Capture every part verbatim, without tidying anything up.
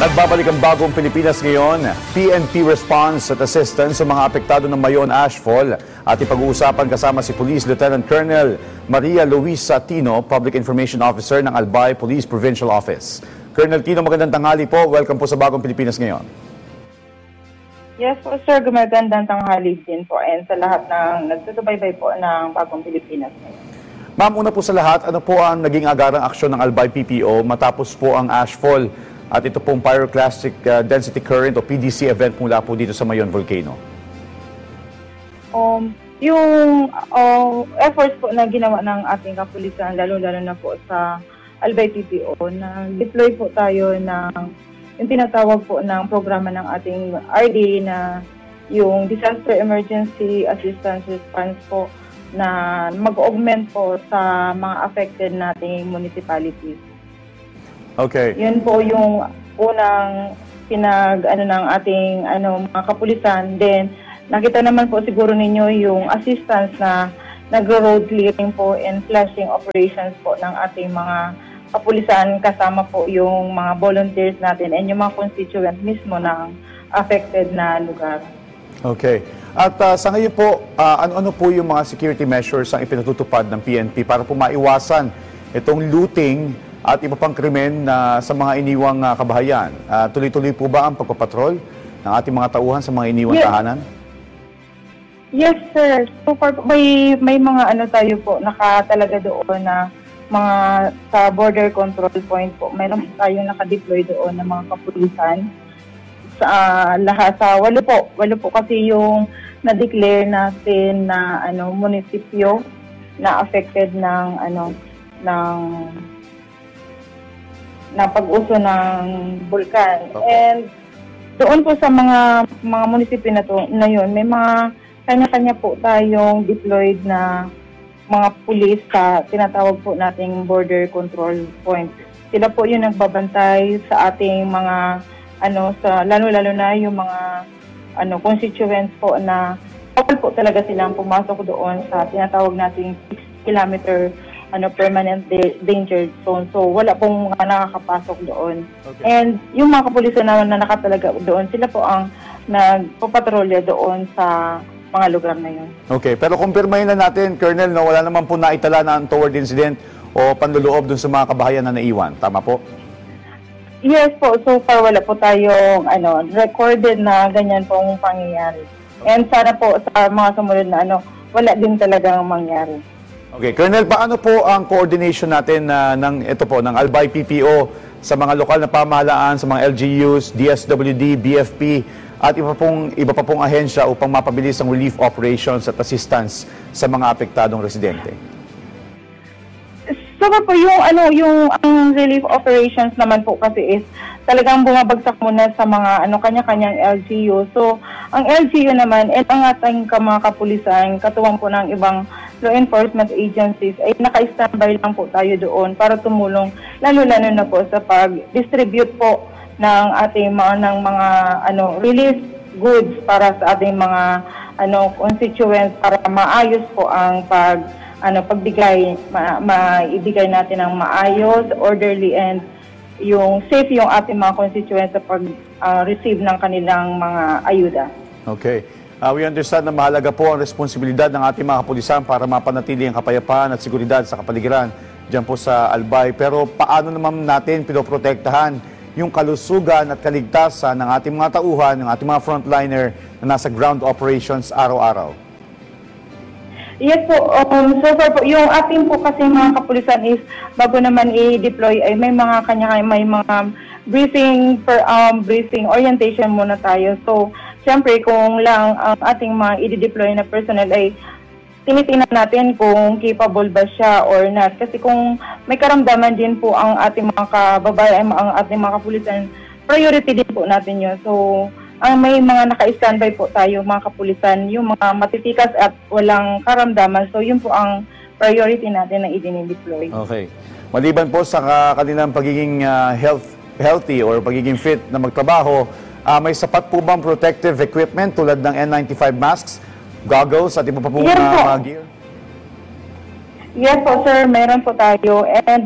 Nagbabalik ang bagong Pilipinas ngayon, P N P response at assistance sa mga apektado ng Mayon Ashfall at ipag-uusapan kasama si Police Lieutenant Colonel Maria Luisa Tino, Public Information Officer ng Albay Police Provincial Office. Colonel Tino, magandang tanghali po. Welcome po sa bagong Pilipinas ngayon. Yes po sir, gumagandang tanghali din po and sa lahat ng nagsusubaybay po ng bagong Pilipinas ngayon. Ma'am, una po sa lahat, ano po ang naging agarang aksyon ng Albay P P O matapos po ang Ashfall at ito pong Pyroclastic uh, Density Current o P D C event mula po dito sa Mayon Volcano? Um, yung uh, efforts po na ginawa ng ating kapulisan, lalo-lalo na po sa Albay P P O, na deploy po tayo ng yung tinatawag po ng programa ng ating R D na yung Disaster Emergency Assistance Response po na mag-augment po sa mga affected nating municipalities. Okay. Yun po yung unang pinag ano ng ating ano mga kapulisan. Then nakita naman po siguro ninyo yung assistance na nag-road clearing po and flashing operations po ng ating mga kapulisan kasama po yung mga volunteers natin and yung mga constituent mismo ng affected na lugar. Okay. At uh, sa ngayon po, uh, ano-ano po yung mga security measures ang ipinatutupad ng P N P para po maiwasan itong looting at iba pang krimen na sa mga iniwang uh, kabahayan? Uh, tuloy-tuloy po ba ang pagpapatrol ng ating mga tauhan sa mga iniwang yes. tahanan? Yes, sir. So far, may, may mga ano tayo po, nakatalaga doon na mga sa border control point po. Mayroon tayong nakadeploy doon ng mga kapulisan sa uh, lahat sa walo po. Walo po kasi yung na-declare natin na ano munisipyo na affected ng ano ng na pag-uso ng bulkan. Okay. And doon po sa mga mga munisipyo na to na yun, may mga kanya-kanya po tayong deployed na mga pulis sa tinatawag po nating border control point. Sila po yung nagbabantay sa ating mga ano sa lalo-lalo na yung mga ano constituents po na bawal po talaga silang pumasok doon sa tinatawag nating six kilometer ano permanent da- danger zone. So wala pong mga nakakapasok doon. Okay. And yung mga kapulisan naman na nakatalaga doon, sila po ang nagpapatrolya doon sa mga lugar na yun. Okay, pero kumpirmahin na natin, Colonel, no, wala naman po naitala na untoward incident o panluloob dun sa mga kabahayan na naiwan. Tama po? Yes po, so far wala po tayong ano, recorded na ganyan pong pangyayari. And sana po sa mga sumunod na ano, wala din talagang mangyari. Okay, Colonel, paano po ang coordination natin uh, ng ito po ng Albay P P O sa mga lokal na pamahalaan, sa mga L G Us, D S W D, B F P at iba pong iba pa pong ahensya upang mapabilis ang relief operations at assistance sa mga apektadong residente? So po yung ano yung ang relief operations naman po kasi is talagang bumabagsak muna sa mga ano kanya-kanyang L G U. So ang L G U naman at ang ating mga kapulisan, katuwang po ng ibang law enforcement agencies ay naka-standby lang po tayo doon para tumulong lalo-lalo na po sa pag-distribute po ng ating mga ng mga ano relief goods para sa ating mga ano constituents para maayos po ang pag ano pagbigay ma, maibigay natin ng maayos, orderly and yung safe yung ating mga constituents sa pag uh, receive ng kanilang mga ayuda. Okay. Uh, we understand na mahalaga po ang responsibilidad ng ating mga kapulisan para mapanatili ang kapayapaan at seguridad sa kapaligiran dyan po sa Albay. Pero paano naman natin pinoprotektahan yung kalusugan at kaligtasan ng ating mga tauhan, ng ating mga frontliner na nasa ground operations araw-araw? Yes po, um, so far po, yung ating po kasi mga kapulisan is bago naman i-deploy ay may mga kanya may mga briefing per um, briefing orientation muna tayo. So, siyempre kung lang ang ating mga i-deploy na personnel ay tinitingnan natin kung capable ba siya or not. Kasi kung may karamdaman din po ang ating mga kababayan, ang ating mga kapulisan, priority din po natin yun. So, ang may mga naka-standby po tayo, mga kapulisan, yung mga matitikas at walang karamdaman. So, yun po ang priority natin na i-deploy. Okay. Maliban po sa kanilang pagiging uh, health, healthy or pagiging fit na magtrabaho, uh, may sapat po bang protective equipment tulad ng N ninety-five masks, goggles at iba pa pong yes, uh, gear? Yes po, sir. Meron po tayo. And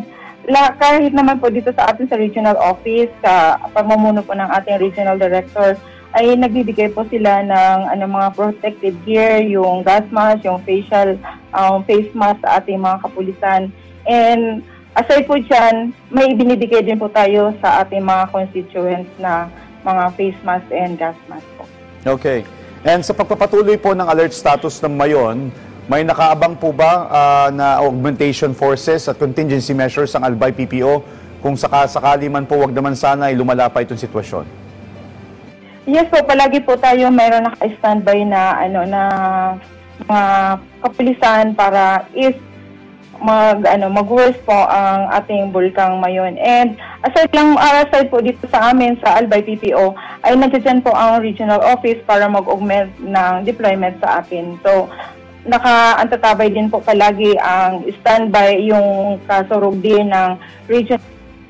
la, kahit naman po dito sa atin sa regional office, sa pamumuno po ng ating regional director, ay nagbibigay po sila ng ano, mga protective gear, yung gas mask, yung facial um, face mask sa ating mga kapulisan. And aside po dyan, may binibigay din po tayo sa ating mga constituents na mga face mask and gas mask po. Okay. And sa pagpapatuloy po ng alert status ng Mayon, may nakaabang po ba uh, na augmentation forces at contingency measures ang Albay P P O kung sakasakali man po wag naman sana ay lumala pa itong sitwasyon? Yes po, palagi po tayo mayroon naka-standby na ano na mga kapulisan para if mag ano mag-worst po ang ating bulkang Mayon. And aside lang uh, aside po dito sa amin sa Albay P P O ay nandiyan po ang regional office para mag-augment ng deployment sa atin. So naka-antatabay din po palagi ang standby yung kasurog din ng region.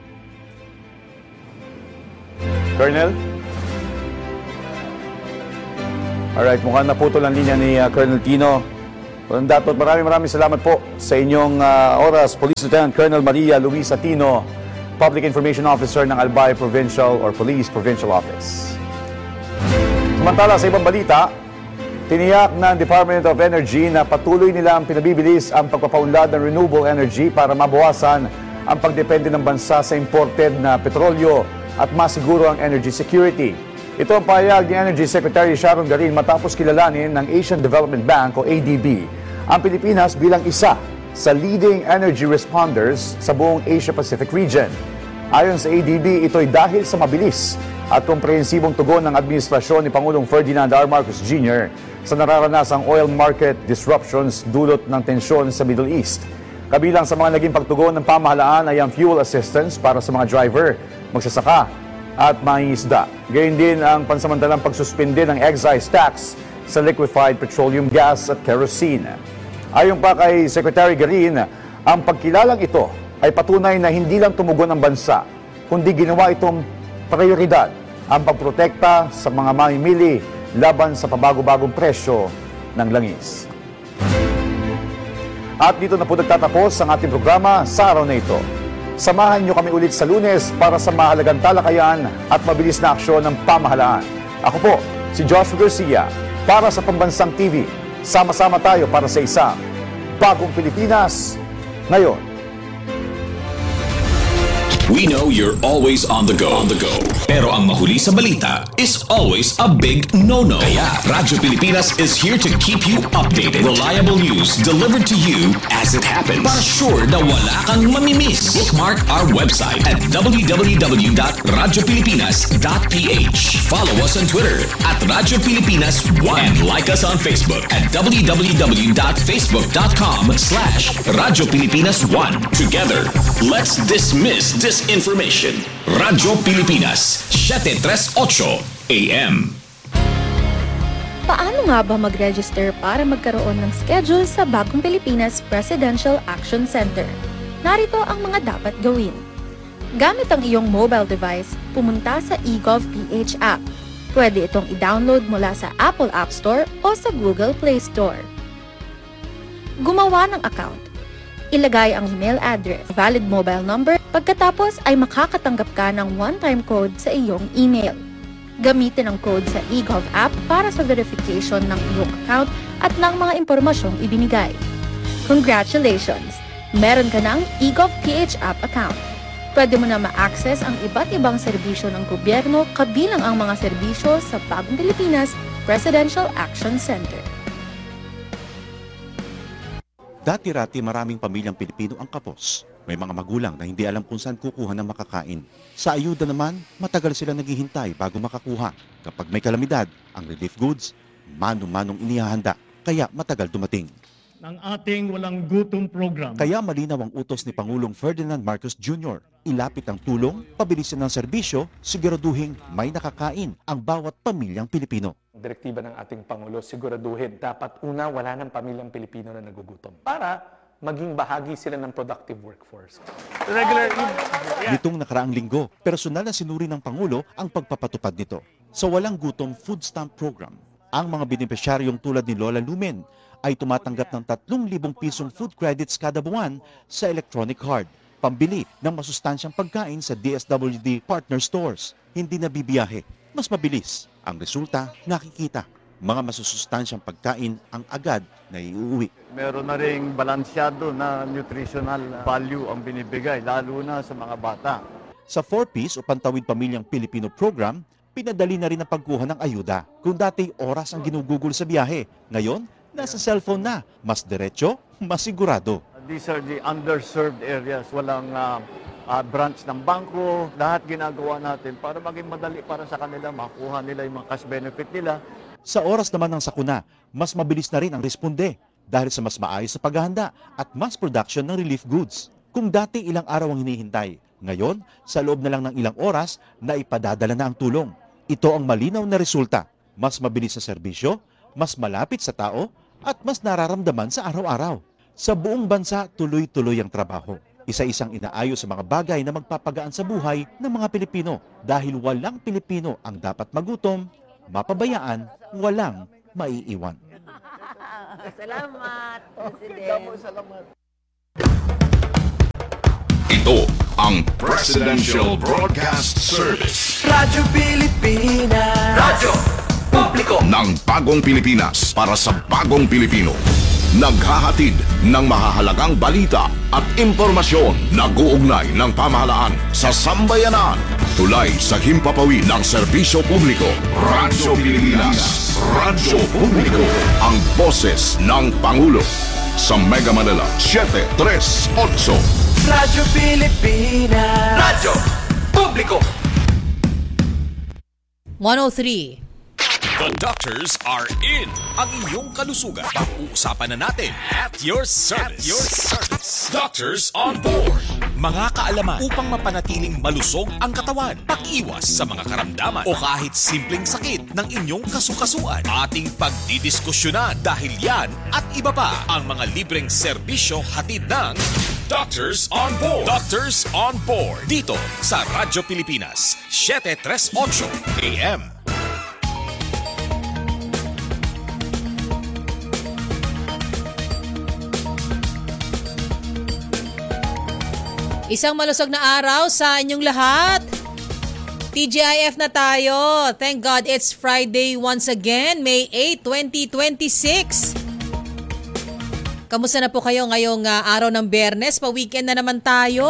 Colonel? Alright, mukhang naputol ang linya ni uh, Colonel Tino. Datot, maraming maraming salamat po sa inyong uh, oras, Police Lieutenant Colonel Maria Luisa Tino, Public Information Officer ng Albay Provincial or Police Provincial Office. Samantala, sa ibang balita, tiniyak ng Department of Energy na patuloy nila ang pinabibilis ang pagpapaunlad ng renewable energy para mabawasan ang pagdepende ng bansa sa imported na petrolyo at masiguro ang energy security. Ito ang pahayag ni Energy Secretary Sharon Garin matapos kilalanin ng Asian Development Bank o A D B ang Pilipinas bilang isa sa leading energy responders sa buong Asia-Pacific region. Ayon sa A D B, ito'y dahil sa mabilis at komprehensibong tugon ng administrasyon ni Pangulong Ferdinand R. Marcos Junior sa nararanasang oil market disruptions dulot ng tensyon sa Middle East. Kabilang sa mga naging pagtugon ng pamahalaan ay ang fuel assistance para sa mga driver, magsasaka at mangingisda. Gayun din ang pansamantalang pagsuspinde ng excise tax sa liquefied petroleum gas at kerosene. Ayon pa kay Secretary Garin, ang pagkilalang ito ay patunay na hindi lang tumugon ang bansa, kundi ginawa itong prioridad ang pagprotekta sa mga mamimili laban sa pabago-bagong presyo ng langis. At dito na po nagtatapos ang ating programa sa araw na ito. Samahan niyo kami ulit sa Lunes para sa mahalagang talakayan at mabilis na aksyon ng pamahalaan. Ako po, si Joshua Garcia, para sa Pambansang T V. Sama-sama tayo para sa isang bagong Pilipinas ngayon. We know you're always on the go. On the go. Pero ang mahuli sa balita is always a big no-no. Kaya Radyo Pilipinas is here to keep you updated. Reliable news delivered to you as it happens. Para sure na wala kang mamimiss. Bookmark our website at w w w dot radyo pilipinas dot p h. Follow us on Twitter at Radyo Pilipinas one. And like us on Facebook at w w w dot facebook dot com slash Radyo Pilipinas one. Together, let's dismiss this information. Radyo Pilipinas, seven thirty-eight A M. Paano nga ba mag-register para magkaroon ng schedule sa Bagong Pilipinas Presidential Action Center? Narito ang mga dapat gawin. Gamit ang iyong mobile device, pumunta sa eGovPH app. Pwede itong i-download mula sa Apple App Store o sa Google Play Store. Gumawa ng account. Ilagay ang email address, valid mobile number, pagkatapos ay makakatanggap ka ng one-time code sa iyong email. Gamitin ang code sa eGov app para sa verification ng iyong account at ng mga impormasyong ibinigay. Congratulations! Meron ka ng eGovPH app account. Pwede mo na ma-access ang iba't ibang serbisyo ng gobyerno kabilang ang mga serbisyo sa Bagong Pilipinas Presidential Action Center. Dati-rati maraming pamilyang Pilipino ang kapos. May mga magulang na hindi alam kung saan kukuha ng makakain. Sa ayuda naman, matagal sila naghihintay bago makakuha. Kapag may kalamidad, ang relief goods, mano-manong inihahanda, kaya matagal dumating. Ng ating walang gutom program. Kaya malinaw ang utos ni Pangulong Ferdinand Marcos Junior Ilapit ang tulong, pabilisin ng serbisyo, siguraduhin may nakakain ang bawat pamilyang Pilipino. Direktiba ng ating Pangulo, siguraduhin dapat una wala ng pamilyang Pilipino na nagugutom para maging bahagi sila ng productive workforce. Regular Nitong nakaraang linggo, personal na sinuri ng Pangulo ang pagpapatupad nito. Sa Walang Gutom Food Stamp Program, ang mga benepisyaryong tulad ni Lola Lumen ay tumatanggap ng tatlong libong pisong food credits kada buwan sa electronic card. pambili ng masustansyang pagkain sa D S W D partner stores. Hindi na bibiyahe. Mas mabilis. Ang resulta, nakikita. Mga masusustansyang pagkain ang agad na iuwi. Meron na ring balansyado na nutritional value ang binibigay, lalo na sa mga bata. Sa four Ps o Pantawid Pamilyang Pilipino program, pinadali na rin ang pagkuha ng ayuda. Kung dati oras ang ginugugol sa biyahe, ngayon, nasa cellphone na. Mas diretso, mas sigurado. These are the underserved areas. Walang uh, uh, branch ng bangko. Lahat ginagawa natin para maging madali para sa kanila, makuha nila yung mga cash benefit nila. Sa oras naman ng sakuna, mas mabilis na rin ang responde dahil sa mas maayos sa paghahanda at mass production ng relief goods. Kung dati ilang araw ang hinihintay, ngayon, sa loob na lang ng ilang oras, na ipadadala na ang tulong. Ito ang malinaw na resulta. Mas mabilis sa serbisyo, mas malapit sa tao, at mas nararamdaman sa araw-araw. Sa buong bansa, tuloy-tuloy ang trabaho. Isa-isang inaayos sa mga bagay na magpapagaan sa buhay ng mga Pilipino dahil walang Pilipino ang dapat magutom, mapabayaan, walang maiiwan. Salamat, President. Ito ang Presidential Broadcast Service. Radyo Pilipinas. Radyo Publiko ng bagong Pilipinas para sa bagong Pilipino. Naghahatid ng mahahalagang balita at impormasyon na guugnay ng pamahalaan sa sambayanan. Tulay sa himpapawid ng serbisyo publiko. Radyo Pilipinas. Radyo Publiko. Ang boses ng Pangulo. Sa Mega Manila, seven three eight. Radyo Pilipinas. Radyo Publiko. one oh three. The doctors are in. Ang inyong kalusugan. Pag-uusapan na natin at your service. At your service. Doctors on board. Mga kaalaman upang mapanatiling malusog ang katawan. Pag-iwas sa mga karamdaman o kahit simpleng sakit ng inyong kasukasuan. Ating pagdidiskusyonan dahil yan at iba pa ang mga libreng serbisyo hatid ng Doctors on Board. Doctors on Board. Dito sa Radyo Pilipinas, seven three eight A M. Isang malusog na araw sa inyong lahat. T G I F na tayo. Thank God it's Friday once again, May eighth, twenty twenty-six. Kamusta na po kayo ngayong uh, araw ng Biyernes? Pa-weekend na naman tayo.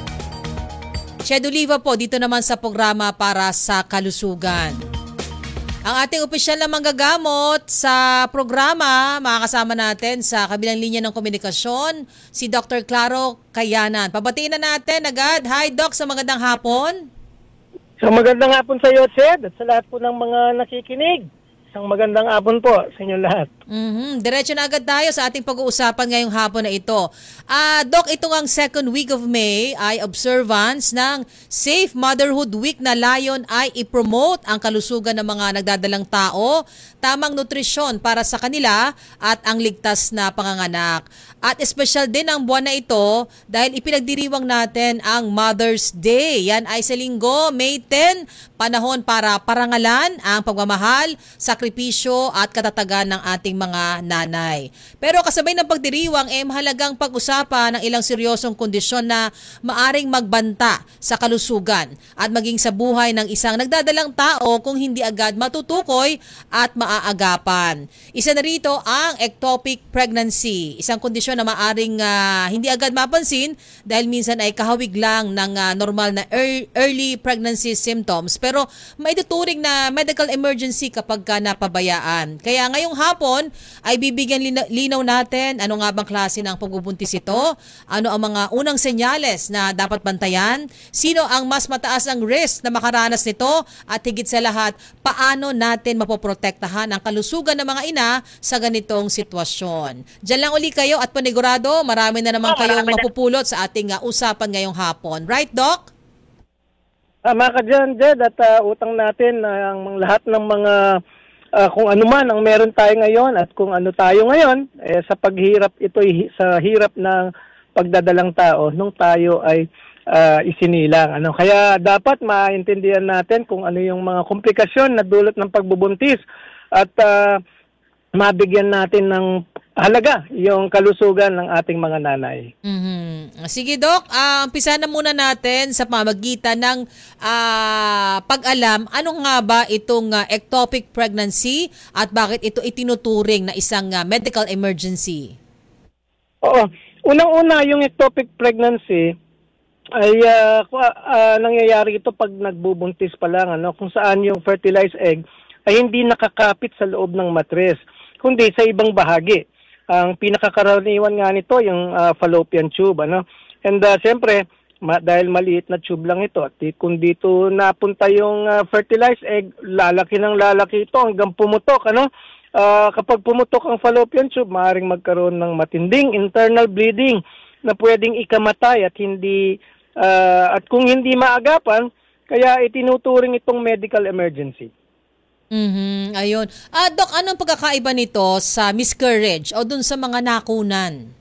Shed Oliva po dito naman sa programa para sa kalusugan. Ang ating opisyal na manggagamot sa programa, makakasama natin sa kabilang linya ng komunikasyon, si Doctor Claro Kayanan. Pabatiin na natin agad. Hi Doc, sa magandang hapon. Sa magandang hapon sa iyo, Sed, at sa lahat po ng mga nakikinig. Isang magandang hapon po sa inyo lahat. Mm-hmm. Diretso na agad tayo sa ating pag-uusapan ngayong hapon na ito. Uh, Doc, ito ang second week of May ay observance ng Safe Motherhood Week na layon ay i-promote ang kalusugan ng mga nagdadalang tao, tamang nutrisyon para sa kanila at ang ligtas na panganganak. At espesyal din ang buwan na ito dahil ipinagdiriwang natin ang Mother's Day. Yan ay sa linggo, May tenth, panahon para parangalan ang pagmamahal, sakripisyo at katatagan ng ating mga nanay. Pero kasabay ng pagdiriwang, eh mahalagang pag-usapan ng ilang seryosong kondisyon na maaring magbanta sa kalusugan at maging sa buhay ng isang nagdadalang tao kung hindi agad matutukoy at maaagapan. Isa na rito ang ectopic pregnancy, isang kondisyon na maaring uh, hindi agad mapansin dahil minsan ay kahawig lang ng uh, normal na er- early pregnancy symptoms pero maituturing na medical emergency kapag ka napabayaan. Kaya ngayong hapon ay bibigyan lina- linaw natin ano nga bang klase ng pagbubuntis ito, ano ang mga unang senyales na dapat bantayan, sino ang mas mataas ang risk na makaranas nito at higit sa lahat, paano natin mapoprotektahan ang kalusugan ng mga ina sa ganitong sitwasyon. Diyan lang uli kayo at panigurado, marami na naman oh, kayong mapupulot sa ating uh, usapan ngayong hapon. Right, Doc? Tama ka dyan, Jed, at uh, utang natin uh, ang lahat ng mga uh, kung ano man ang meron tayo ngayon at kung ano tayo ngayon eh, sa paghirap ito sa hirap ng pagdadalang tao nung tayo ay uh, isinilang. Ano? Kaya dapat maintindihan natin kung ano yung mga komplikasyon na dulot ng pagbubuntis at uh, mabigyan natin ng halaga yung kalusugan ng ating mga nanay. Mhm. Sige, Doc, uh, umpisa na muna natin sa pamagitan ng uh, pag-alam ano nga ba itong uh, ectopic pregnancy at bakit ito itinuturing na isang uh, medical emergency? Oo. Unang-una, yung ectopic pregnancy ay uh, uh, nangyayari ito pag nagbubuntis pa lang, ano, kung saan yung fertilized egg ay hindi nakakapit sa loob ng matres, kundi sa ibang bahagi. Ang pinakakaraniwan nga nito yung uh, fallopian tube, ano. And uh, siyempre, ma- dahil maliit na tube lang ito, at kung dito napunta yung uh, fertilized egg, lalaki ng lalaki ito hanggang pumutok, ano. Uh, kapag pumutok ang fallopian tube, maaaring magkaroon ng matinding internal bleeding na pwedeng ikamatay at hindi uh, at kung hindi maagapan, kaya itinuturing itong medical emergency. Mhm, ayun. Ah, Doc, anong pagkakaiba nito sa miscarriage o dun sa mga nakunan?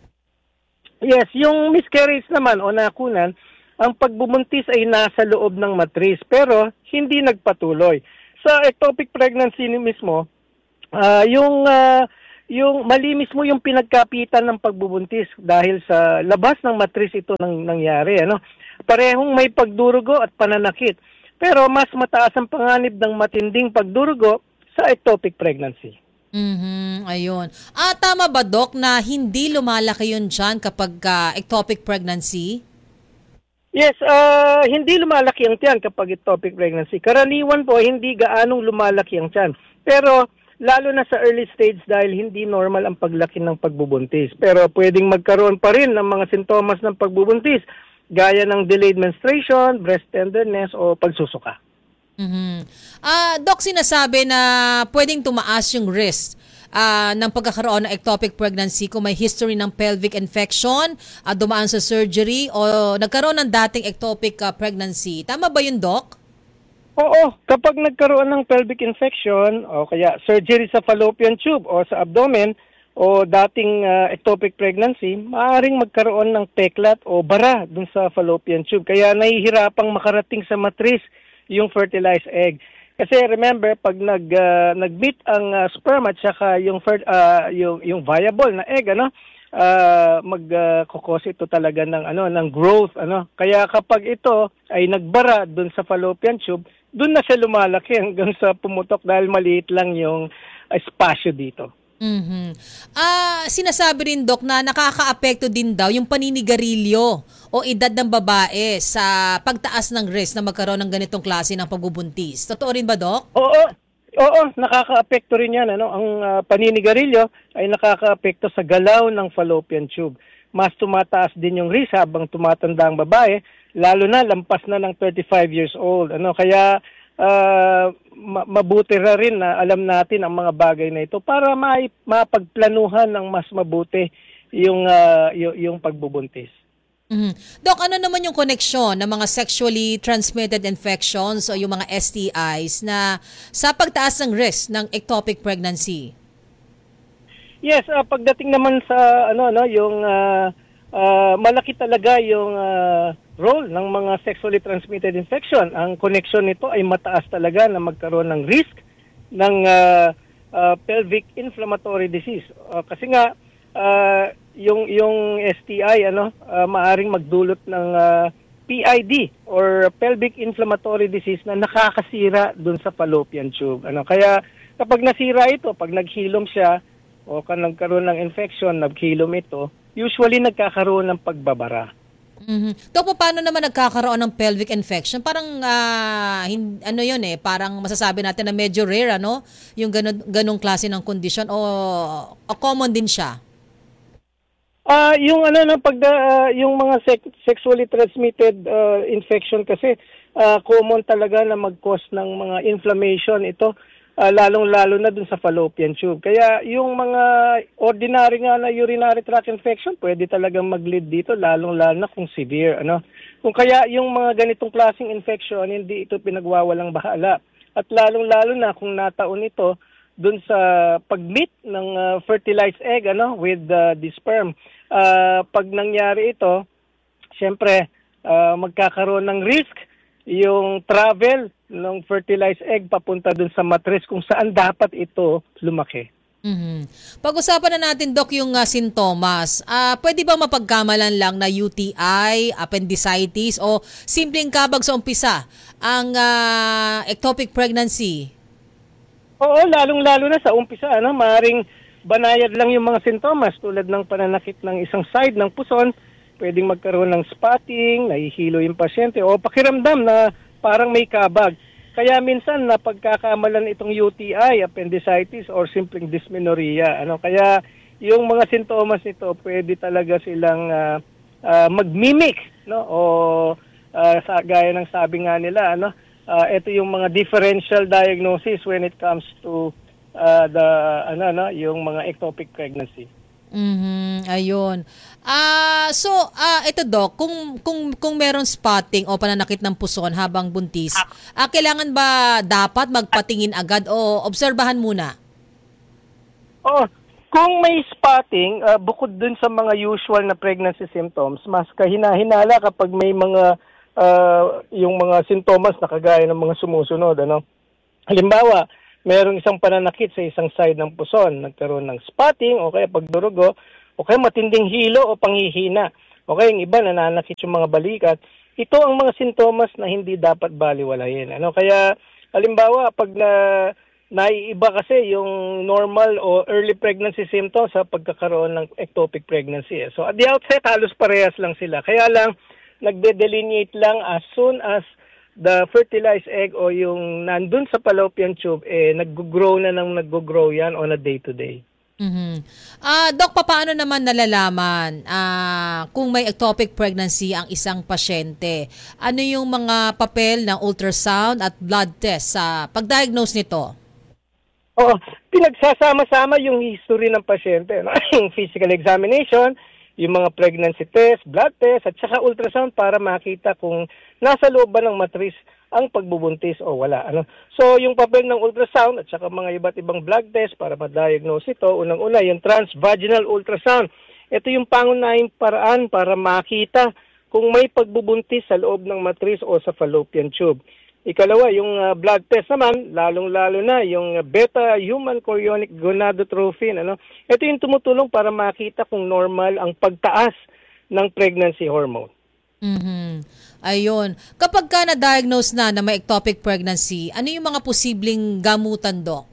Yes, yung miscarriage naman o nakunan, ang pagbubuntis ay nasa loob ng matris pero hindi nagpatuloy. Sa ectopic pregnancy mismo, uh, yung uh, yung mali mismo yung pinagkapitan ng pagbubuntis dahil sa labas ng matris ito nang nangyari, ano. Parehong may pagdurugo at pananakit. Pero mas mataas ang panganib ng matinding pagdurugo sa ectopic pregnancy. Mhm, ayun. Ah, tama ba, Doc, na hindi lumalaki yun dyan kapag uh, ectopic pregnancy? Yes, uh, hindi lumalaki ang tiyan kapag ectopic pregnancy. Karaniwan po, hindi gaanong lumalaki ang tiyan. Pero lalo na sa early stage dahil hindi normal ang paglaki ng pagbubuntis. Pero pwedeng magkaroon pa rin ng mga sintomas ng pagbubuntis, gaya ng delayed menstruation, breast tenderness, o pagsusuka. Mm-hmm. Uh, Doc, sinasabi na pwedeng tumaas yung risk uh, ng pagkakaroon ng ectopic pregnancy kung may history ng pelvic infection, uh, dumaan sa surgery, o nagkaroon ng dating ectopic uh, pregnancy. Tama ba yun, Doc? Oo. Kapag nagkaroon ng pelvic infection, o kaya surgery sa fallopian tube o sa abdomen, o dating uh, ectopic pregnancy, maaaring magkaroon ng peklat o bara dun sa fallopian tube. Kaya nahihirapang makarating sa matris yung fertilized egg. Kasi remember, pag nag uh, nag-meet ang uh, sperm at saka yung fer- uh, yung yung viable na egg, ano, uh, mag-cause uh, ito talaga ng ano ng growth, ano. Kaya kapag ito ay nagbara dun sa fallopian tube, dun na siya lumalaki hanggang sa pumutok dahil maliit lang yung uh, espasyo dito. Mhm. Ah, sinasabi rin, Doc, na nakakaapekto din daw yung paninigarilyo o edad ng babae sa pagtaas ng risk na magkaroon ng ganitong klase ng pagbubuntis. Totoo rin ba, Doc? Oo. Oo, nakakaapekto rin 'yan, ano. Ang uh, paninigarilyo ay nakakaapekto sa galaw ng fallopian tube. Mas tumataas din yung risk habang tumatanda ang babae, lalo na lampas na ng thirty-five years old. Ano, kaya Uh, ma- mabuti na rin na alam natin ang mga bagay na ito para ma- mapagplanuhan ng mas mabuti yung, uh, y- yung pagbubuntis. Mm-hmm. Doc, ano naman yung koneksyon ng mga sexually transmitted infections o yung mga S T Is na sa pagtaas ng risk ng ectopic pregnancy? Yes, uh, pagdating naman sa ano no, yung uh, uh, malaki talaga yung uh, role ng mga sexually transmitted infection. Ang connection nito ay mataas talaga na magkaroon ng risk ng uh, uh, pelvic inflammatory disease. Uh, kasi nga uh, yung yung S T I ano uh, maaring magdulot ng uh, P I D or pelvic inflammatory disease na nakakasira dun sa fallopian tube. Ano, kaya kapag nasira ito, pag naghilom siya o kung nagkaroon ng infection, naghilom ito, usually nagkakaroon ng pagbabara. Mm-hmm. Dok, paano naman nagkakaroon ng pelvic infection? Parang uh, hin- ano 'yun eh, parang masasabi natin na medyo rare, ano, yung ganun, ganung klase ng condition o, o common din siya. Ah, uh, yung ano no pag uh, yung mga sex- sexually transmitted uh, infection kasi uh, common talaga na mag-cause ng mga inflammation ito. Uh, lalong-lalo na dun sa fallopian tube. Kaya yung mga ordinary nga na urinary tract infection, pwede talagang mag-lead dito, lalong-lalo na kung severe. Ano? Kung kaya yung mga ganitong klaseng infection, hindi ito pinagwawalang bahala. At lalong-lalo na kung nataon ito dun sa pag-meet ng uh, fertilized egg ano, with uh, the sperm. Uh, pag nangyari ito, syempre, uh, magkakaroon ng risk yung travel ng fertilized egg papunta dun sa matris kung saan dapat ito lumaki. Mm-hmm. Pag-usapan na natin, Doc, yung uh, sintomas. Uh, pwede bang mapagkamalan lang na U T I, appendicitis, o simpleng kabag sa umpisa ang uh, ectopic pregnancy? Oo, lalong-lalo na sa umpisa. Ano? Maaaring banayad lang yung mga sintomas tulad ng pananakit ng isang side ng puson, pwedeng magkaroon ng spotting, nahihilo yung pasyente, o pakiramdam na parang may kabag. Kaya minsan napagkakamalan itong U T I, appendicitis, or simpleng dysmenorrhea. Ano? Kaya yung mga sintomas nito, pwede talaga silang uh, uh, mag-mimic, no? O uh, sa, gaya ng sabi nga nila, ano? Uh, ito yung mga differential diagnosis when it comes to uh, the ano, ano, yung mga ectopic pregnancy. Mhm, ayun. Ah, uh, so ah uh, ito, Doc, kung kung kung meron spotting o pananakit ng puson habang buntis, ah uh, kailangan ba dapat magpatingin agad o obserbahan muna? Oh, kung may spotting, uh, bukod dun sa mga usual na pregnancy symptoms, mas kahina-hinala kapag may mga uh, yung mga sintomas na kagaya ng mga sumusunod, ano. Halimbawa, merong isang pananakit sa isang side ng puson, nagkaroon ng spotting, o kaya pagdurugo, o kaya matinding hilo o panghihina, o kaya yung iba nananakit yung mga balikat. Ito ang mga sintomas na hindi dapat baliwalayin. Ano? Kaya, halimbawa, pag na, naiiba kasi yung normal o early pregnancy symptoms sa pagkakaroon ng ectopic pregnancy. So, at the outset, halos parehas lang sila. Kaya lang, nagde-delineate lang as soon as the fertilized egg o yung nandun sa fallopian tube, eh, nag-grow na nang nag-grow yan on a day-to-day. Mm-hmm. Uh, Doc, paano naman nalalaman uh, kung may ectopic pregnancy ang isang pasyente? Ano yung mga papel ng ultrasound at blood test sa pag-diagnose nito? Oo, pinagsasama-sama yung history ng pasyente. No? Yung physical examination, yung mga pregnancy test, blood test, at saka ultrasound para makita kung nasa loob ba ng matris ang pagbubuntis o wala. Ano? So, yung papel ng ultrasound at saka mga iba't ibang blood test para ma-diagnose ito, unang-una, yung transvaginal ultrasound. Ito yung pangunahing paraan para makita kung may pagbubuntis sa loob ng matris o sa fallopian tube. Ikalawa, yung uh, blood test naman, lalong-lalo na yung beta human chorionic gonadotrophin. Ano? Ito yung tumutulong para makita kung normal ang pagtaas ng pregnancy hormone. Mm-hmm. Ayun. Kapag ka na-diagnose na na may ectopic pregnancy, ano yung mga posibleng gamutan, Doc?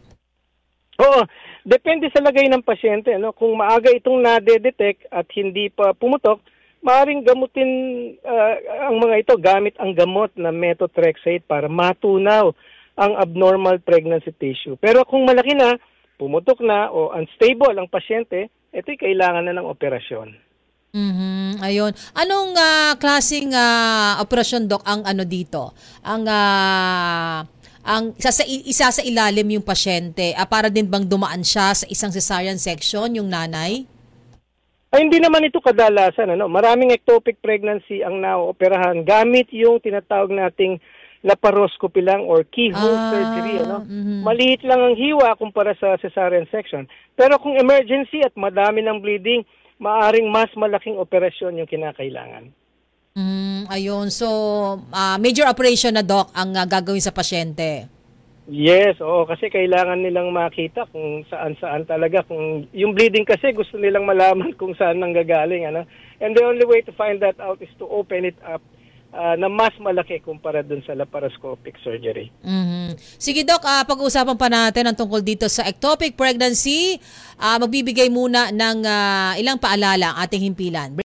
Oo, depende sa lagay ng pasyente. Ano? Kung maaga itong nade-detect at hindi pa pumutok, maaaring gamutin uh, ang mga ito gamit ang gamot na methotrexate para matunaw ang abnormal pregnancy tissue. Pero kung malaki na, pumutok na o unstable ang pasyente, ito'y kailangan na ng operasyon. Mm-hmm. Ayun. Anong uh, klaseng uh, operasyon, Doc, ang ano dito? Ang uh, ang isa sa, isa sa ilalim yung pasyente, uh, para din bang dumaan siya sa isang cesarean section yung nanay? Ay, hindi naman ito kadalasan. Ano? Maraming ectopic pregnancy ang naooperahan gamit yung tinatawag nating laparoscopy lang or keyhole ah, surgery. Ano? Mm-hmm. Maliit lang ang hiwa kumpara sa cesarean section. Pero kung emergency at madami ng bleeding, maaring mas malaking operasyon yung kinakailangan. Mm, ayun. So, uh, major operation na, Doc, ang uh, gagawin sa pasyente. Yes, oo, kasi kailangan nilang makita kung saan-saan talaga. Kung yung bleeding kasi gusto nilang malaman kung saan nanggagaling, ano? And the only way to find that out is to open it up uh, na mas malaki kumpara dun sa laparoscopic surgery. Mm-hmm. Sige, Doc, uh, pag-uusapan pa natin ang tungkol dito sa ectopic pregnancy. Uh, magbibigay muna ng uh, ilang paalala ang ating himpilan.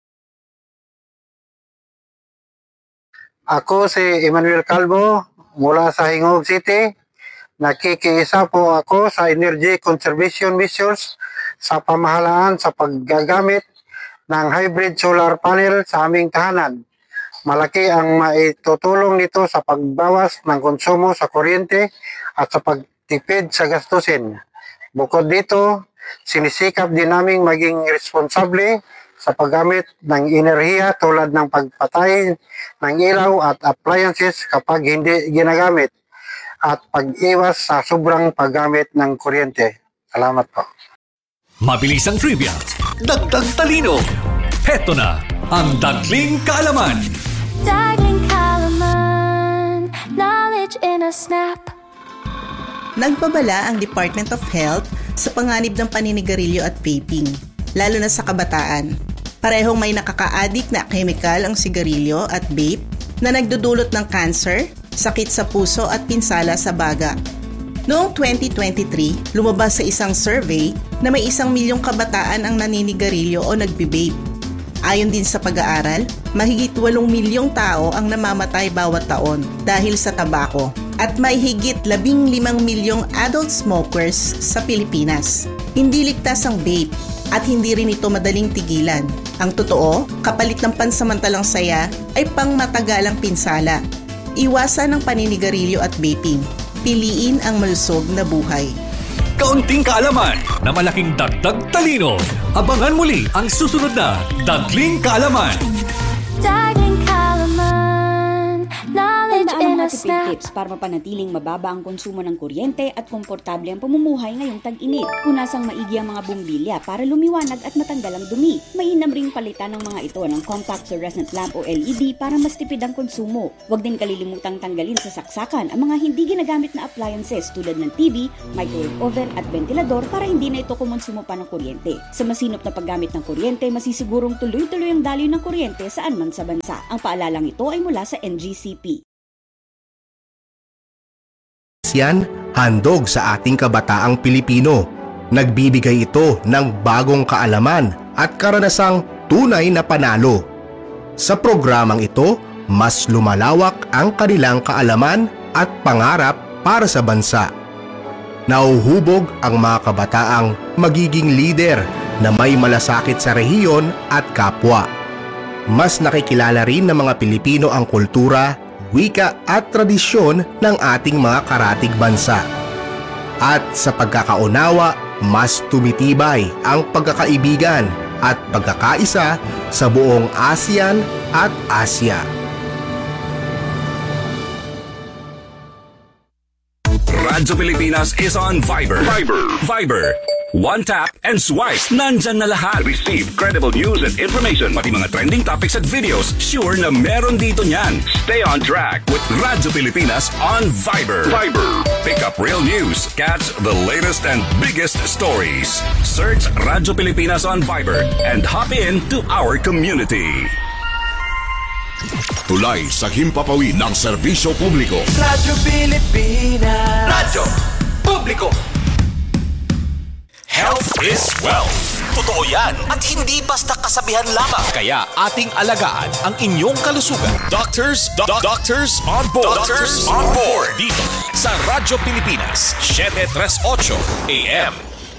Ako si Emmanuel Calvo mula sa Hingog City. Nakikiisa po ako sa energy conservation measures sa pamahalaan sa paggagamit ng hybrid solar panel sa aming tahanan. Malaki ang maitutulong nito sa pagbawas ng konsumo sa kuryente at sa pagtipid sa gastusin. Bukod dito, sinisikap din naming maging responsable sa paggamit ng enerhiya tulad ng pagpatay ng ilaw at appliances kapag hindi ginagamit, at pag-iwas sa sobrang paggamit ng kuryente. Salamat po. Mabilis ang trivia, dagdag talino. Heto na ang Dagling Kaalaman. Dagling Kaalaman, knowledge in a snap. Nagbabala ang Department of Health sa panganib ng paninigarilyo at vaping, lalo na sa kabataan. Parehong may nakaka-addict na chemical ang sigarilyo at vape na nagdudulot ng cancer, sakit sa puso at pinsala sa baga. Noong twenty twenty-three, lumabas sa isang survey na may isang milyong kabataan ang naninigarilyo o nagbe-vape. Ayon din sa pag-aaral, mahigit walong milyong tao ang namamatay bawat taon dahil sa tabako at may higit labing limang milyong adult smokers sa Pilipinas. Hindi ligtas ang vape at hindi rin ito madaling tigilan. Ang totoo, kapalit ng pansamantalang saya ay pangmatagalang pinsala. Iwasan ang paninigarilyo at vaping. Piliin ang malusog na buhay. Kaunting kaalaman na malaking dagdag talino. Abangan muli ang susunod na Dagling Kaalaman. Dagling Kaalaman, knowledge in a snap. Tips para mapanatiling mababa ang konsumo ng kuryente at komportable ang pamumuhay ngayong tag-init. Punasang maigi ang mga bumbilya para lumiwanag at matanggal ang dumi. Mainam ring palitan ng mga ito ng compact fluorescent lamp o L E D para mas tipid ang konsumo. Huwag din kalilimutang tanggalin sa saksakan ang mga hindi ginagamit na appliances tulad ng T V, microwave oven at ventilador para hindi na ito kumonsumo pa ng kuryente. Sa masinop na paggamit ng kuryente, masisigurong tuloy-tuloy ang daloy ng kuryente saan man sa bansa. Ang paalalang ito ay mula sa N G C P. Yan, handog sa ating kabataang Pilipino. Nagbibigay ito ng bagong kaalaman at karanasang tunay na panalo. Sa programang ito, mas lumalawak ang kanilang kaalaman at pangarap para sa bansa. Nauhubog ang mga kabataang magiging leader na may malasakit sa rehiyon at kapwa. Mas nakikilala rin ng mga Pilipino ang kultura, wika at tradisyon ng ating mga karatig bansa. At sa pagkakaunawa, mas tumitibay ang pagkakaibigan at pagkakaisa sa buong ASEAN at Asya. Radyo Pilipinas is on Viber. Viber. Viber. One tap and swipe. Nandyan na lahat. Receive credible news and information. Pati mga trending topics at videos. Sure na meron dito niyan. Stay on track with Radyo Pilipinas on Viber. Viber. Pick up real news. Catch the latest and biggest stories. Search Radyo Pilipinas on Viber and hop in to our community. Tulay sa himpapawid ng serbisyo publiko. Radyo Pilipinas. Radyo Publiko. Health is wealth. Totoo yan at hindi basta kasabihan lamang. Kaya ating alagaan ang inyong kalusugan. Doctors, do- doctors on board. Doctors on board. Dito sa Radyo Pilipinas, seven thirty-eight A M.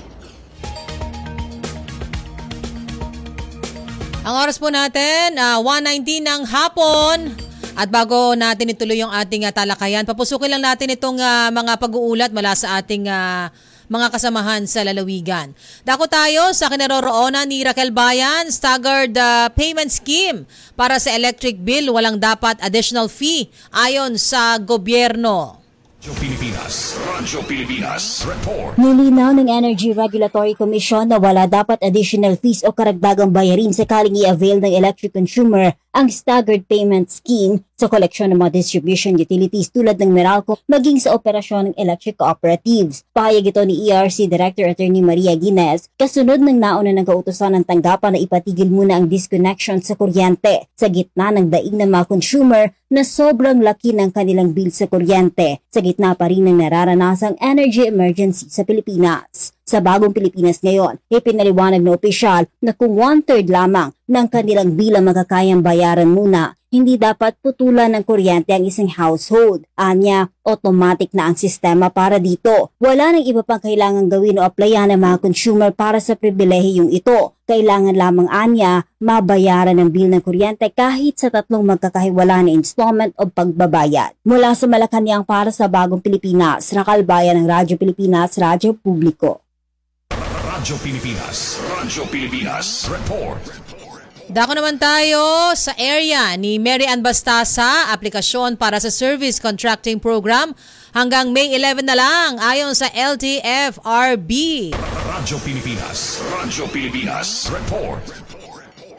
Ang oras po natin, uh, one nineteen ng hapon. At bago natin ituloy yung ating uh, talakayan, papusukin lang natin itong uh, mga pag-uulat mula sa ating uh, mga kasamahan sa lalawigan. Dako tayo sa kinaroroonan ni Raquel Bayan, staggered uh, payment scheme para sa electric bill, walang dapat additional fee ayon sa gobyerno. Radyo Pilipinas, Radyo Pilipinas, report. Nilinaw ng Energy Regulatory Commission na wala dapat additional fees o karagdagang bayarin sakaling i-avail ng electric consumer ang staggered payment scheme sa koleksyon ng mga distribution utilities tulad ng Meralco maging sa operasyon ng electric cooperatives. Pahayag ito ni E R C Director Attorney Maria Guinez kasunod ng nauna ng kautusan ng tanggapan na ipatigil muna ang disconnection sa kuryente sa gitna ng daig ng mga consumer na sobrang laki ng kanilang bill sa kuryente sa gitna pa rin ng nararanasang energy emergency sa Pilipinas. Sa bagong Pilipinas ngayon, ipinaliwanag ng opisyal na kung one-third lamang ng kanilang bilang makakayang bayaran muna, hindi dapat putulan ng kuryente ang isang household. Anya, automatic na ang sistema para dito. Wala nang iba pang kailangan gawin o applyan ng mga consumer para sa pribilehiyong ito. Kailangan lamang anya mabayaran ng bill ng kuryente kahit sa tatlong magkakahiwala na installment o pagbabayad. Mula sa Malacanang para sa bagong Pilipinas, Raquel Bayan ng Radyo Pilipinas, Radyo Publiko. Radyo Pilipinas, Radyo Pilipinas, report. Dako naman tayo sa area ni Mary Ann Bastasa, aplikasyon para sa Service Contracting Program hanggang May eleventh na lang ayon sa L T F R B. Radyo Pilipinas, Radyo Pilipinas, report.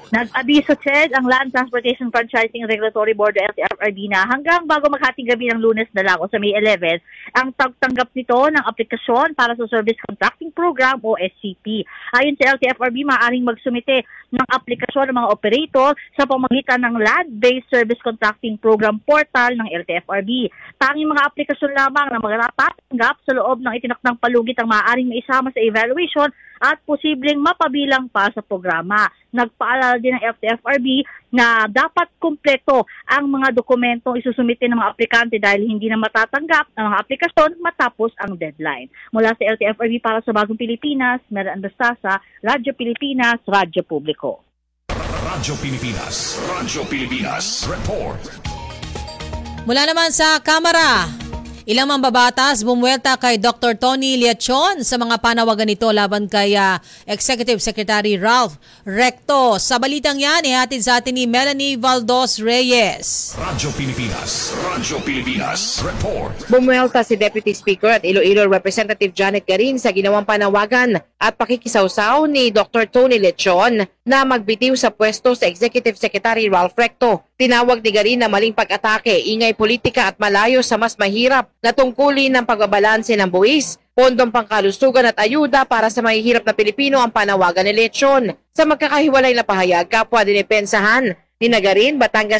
Nag-abiso, Ched, ang Land Transportation Franchising Regulatory Board o L T F R B na hanggang bago maghating gabi ng Lunes na lang o sa May eleventh, ang tagtanggap nito ng aplikasyon para sa Service Contracting Program o S C P. Ayon sa L T F R B, maaaring magsumite ng aplikasyon ng mga operator sa pamamagitan ng Land-Based Service Contracting Program portal ng L T F R B. Tanging mga aplikasyon lamang na magtatanggap sa loob ng itinakdang palugit ang maaaring maisama sa evaluation at posibleng mapabilang pa sa programa. Nagpaalala din ng L T F R B na dapat kumpleto ang mga dokumentong isusumite ng mga aplikante dahil hindi na matatanggap ang mga aplikasyon matapos ang deadline. Mula sa L T F R B para sa Bagong Pilipinas, Mera Andastasa, Radyo Pilipinas, Radyo Publiko. Radyo Pilipinas, Radyo Pilipinas, report. Mula naman sa Kamara, ilang mambabatas bumuwelta kay Doctor Tony Leachon sa mga panawagan nito laban kay uh, Executive Secretary Ralph Recto. Sa balitang yan, ihatid sa atin ni Melanie Valdos Reyes. Radyo Pilipinas, Radyo Pilipinas, report. Bumuwelta si Deputy Speaker at Iloilo Representative Janet Garin sa ginawang panawagan at pakikisawsaw ni Doctor Tony Leachon na magbitiw sa pwesto sa Executive Secretary Ralph Recto. Tinawag ni Garin na maling pag-atake, ingay politika at malayo sa mas mahirap na tungkulin ng pagbabalanse ng buwis, pondong pangkalusugan at ayuda para sa mahihirap na Pilipino ang panawagan ni Leachon. Sa magkakahiwalay na pahayag, kapwa dinipensahan ni Garin, Batangas